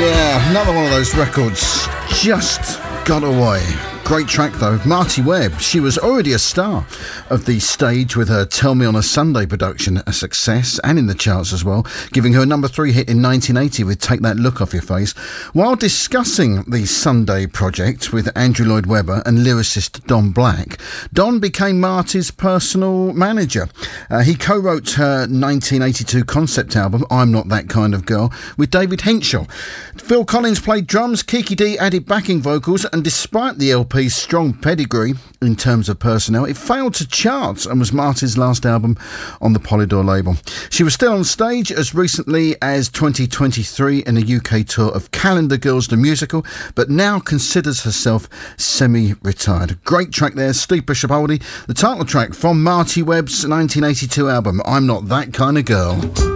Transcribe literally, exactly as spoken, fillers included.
Yeah, another one of those records just got away. Great track though. Marty Webb, she was already a star of the stage with her Tell Me on a Sunday production, a success and in the charts as well, giving her a number three hit in nineteen eighty with Take That Look Off Your Face. While discussing the Sunday project with Andrew Lloyd Webber and lyricist Don Black, Don became Marty's personal manager. Uh, he co-wrote her nineteen eighty-two concept album, I'm Not That Kind of Girl, with David Henschel. Phil Collins played drums, Kiki Dee added backing vocals, and despite the L P's strong pedigree in terms of personnel, it failed to chart and was Marty's last album on the Polydor label. She was still on stage as recently as twenty twenty-three in a U K tour of Calendar Girls the Musical, but now considers herself semi-retired. Great track there, Steve Bishopoldi, the title track from Marty Webb's nineteen eighty-two album, I'm Not That Kind of Girl.